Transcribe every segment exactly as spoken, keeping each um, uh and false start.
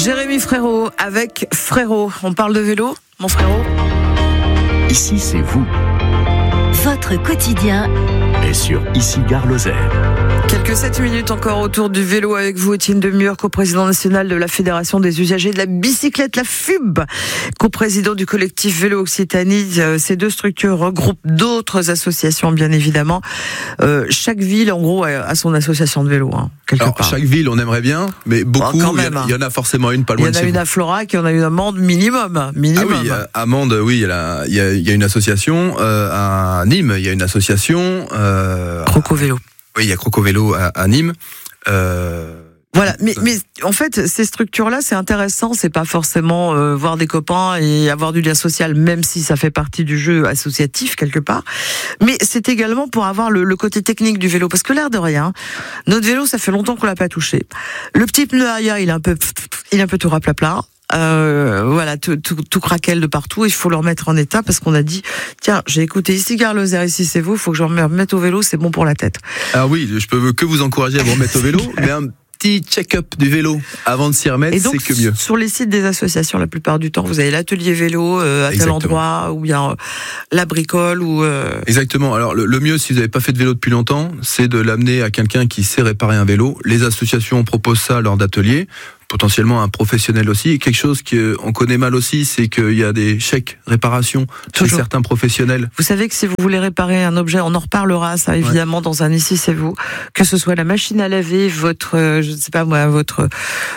Jérémy Frérot avec Frérot. On parle de vélo, mon frérot? Ici, c'est vous. Votre quotidien Et sur Ici Gare Lozère. Quelques sept minutes encore autour du vélo avec vous, Étienne Demure, coprésident national de la Fédération des usagers de la bicyclette, la F U B, coprésident du collectif Vélo Occitanie. Ces deux structures regroupent d'autres associations, bien évidemment. Euh, chaque ville, en gros, a son association de vélo, hein, quelque Alors, part. chaque ville, on aimerait bien, mais beaucoup, Bon, il même, y, y en a forcément une pas loin de chez Il y en a vous. une à Florac et on a une à Mende minimum. minimum. Ah oui, euh, à Mende, oui, il y a, la- il y a, il y a une association. Euh, à Nîmes, il y a une association. Euh, Croco Vélo. Oui, il y a Croco Vélo à, à Nîmes. Euh, Voilà, mais, mais en fait, ces structures-là, c'est intéressant. C'est pas forcément euh, voir des copains et avoir du lien social, même si ça fait partie du jeu associatif quelque part. Mais c'est également pour avoir le, le côté technique du vélo, parce que l'air de rien, notre vélo, ça fait longtemps qu'on l'a pas touché. Le petit pneu arrière, il est un peu, il est un peu tout raplapla. Euh, voilà, tout, tout, tout craquelle de partout. Il faut le remettre en état parce qu'on a dit, tiens, j'ai écouté ici Gare Lozère, ici c'est vous. Il faut que je me remette au vélo, c'est bon pour la tête. Ah oui, je peux que vous encourager à vous remettre au vélo, mais un petit check-up du vélo avant de s'y remettre, Et donc, c'est que mieux. sur les sites des associations, la plupart du temps, vous avez l'atelier vélo euh, à Exactement. tel endroit, ou bien euh, la bricole, ou... Euh... Exactement. Alors le, le mieux, si vous n'avez pas fait de vélo depuis longtemps, c'est de l'amener à quelqu'un qui sait réparer un vélo. Les associations proposent ça lors d'ateliers, potentiellement un professionnel aussi. Et quelque chose qu'on connaît mal aussi, c'est qu'il y a des chèques réparation chez Toujours. certains professionnels. Vous savez que si vous voulez réparer un objet, on en reparlera, ça, évidemment, ouais. dans un Ici, c'est vous. Que ce soit la machine à laver, votre, euh, je ne sais pas moi, votre...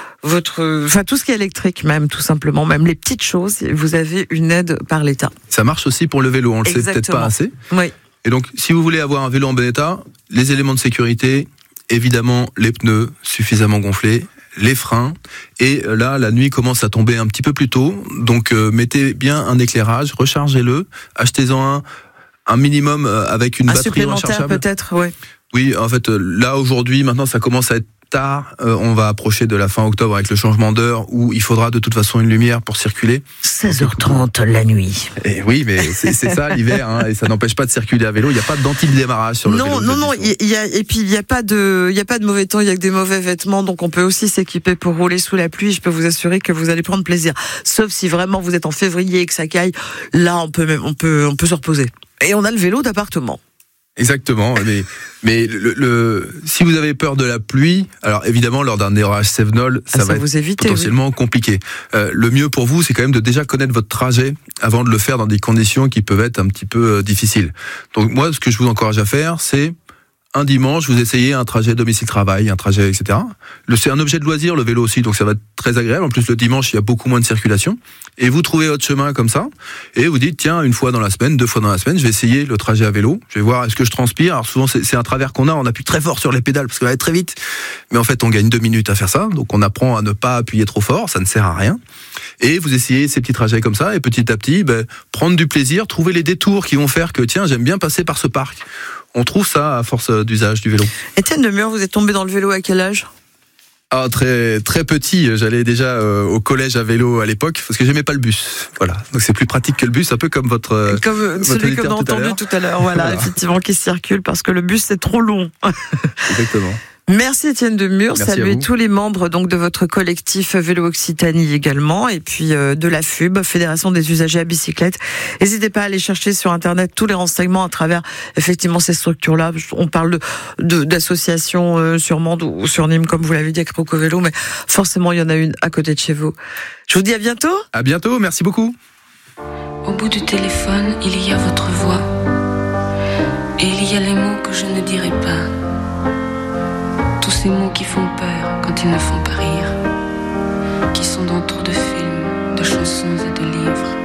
votre, enfin tout ce qui est électrique même, tout simplement, même les petites choses, vous avez une aide par l'État. Ça marche aussi pour le vélo, on le Exactement. sait peut-être pas assez. Oui. Et donc, si vous voulez avoir un vélo en bon état, les éléments de sécurité, évidemment, les pneus suffisamment gonflés, les freins, et là, la nuit commence à tomber un petit peu plus tôt, donc euh, mettez bien un éclairage, rechargez-le, achetez-en un, un minimum avec une un batterie supplémentaire rechargeable. peut-être, oui. Oui, en fait, là, aujourd'hui, maintenant, ça commence à être tard, euh, on va approcher de la fin octobre avec le changement d'heure où il faudra de toute façon une lumière pour circuler. seize heures trente la nuit. Et oui, mais c'est, c'est ça l'hiver, hein, et ça n'empêche pas de circuler à vélo. Il n'y a pas d'anti-démarrage sur le non, vélo. Non, non, non. Il y a et puis il y a pas de, il y a pas de mauvais temps. Il y a que des mauvais vêtements, donc on peut aussi s'équiper pour rouler sous la pluie. Je peux vous assurer que vous allez prendre plaisir. Sauf si vraiment vous êtes en février et que ça caille, là on peut même, on peut, on peut se reposer. Et on a le vélo d'appartement. Exactement, mais, mais le, le, si vous avez peur de la pluie, alors évidemment lors d'un orage Cévenol, ça, ah, ça va vous être éviter, potentiellement oui. compliqué. Euh, le mieux pour vous, c'est quand même de déjà connaître votre trajet avant de le faire dans des conditions qui peuvent être un petit peu euh, difficiles. Donc moi, ce que je vous encourage à faire, c'est un dimanche, vous essayez un trajet domicile-travail, un trajet, et cetera. Le, c'est un objet de loisir, le vélo aussi, donc ça va être très agréable. En plus, le dimanche, il y a beaucoup moins de circulation. Et vous trouvez votre chemin comme ça, et vous dites, tiens, une fois dans la semaine, deux fois dans la semaine, je vais essayer le trajet à vélo. Je vais voir, est-ce que je transpire? Alors souvent, c'est, c'est un travers qu'on a, on appuie très fort sur les pédales, parce qu'on va aller très vite. Mais en fait, on gagne deux minutes à faire ça, donc on apprend à ne pas appuyer trop fort, ça ne sert à rien. Et vous essayez ces petits trajets comme ça, et petit à petit, ben, prendre du plaisir, trouver les détours qui vont faire que, tiens, j'aime bien passer par ce parc. On trouve ça à force d'usage du vélo. Étienne Demure, vous êtes tombé dans le vélo à quel âge? Ah, très très petit, j'allais déjà euh, au collège à vélo à l'époque parce que j'aimais pas le bus. Voilà, donc c'est plus pratique que le bus, un peu comme votre euh, comme votre celui qu'on a entendu tout à l'heure. Voilà, voilà, effectivement, qui circule parce que le bus c'est trop long. Exactement. Merci Étienne Demure, Merci saluez tous les membres donc de votre collectif Vélo Occitanie également, et puis euh, de la F U B, Fédération des usagers à bicyclette. N'hésitez pas à aller chercher sur internet tous les renseignements à travers effectivement ces structures-là. On parle de, de d'associations euh, sur Mende ou sur Nîmes, comme vous l'avez dit, avec Croco Vélo, mais forcément il y en a une à côté de chez vous. Je vous dis à bientôt. À bientôt, merci beaucoup. Au bout du téléphone, il y a votre voix, et il y a les mots que je ne dirai pas. Tous ces mots qui font peur quand ils ne font pas rire, qui sont dans trop de films, de chansons et de livres.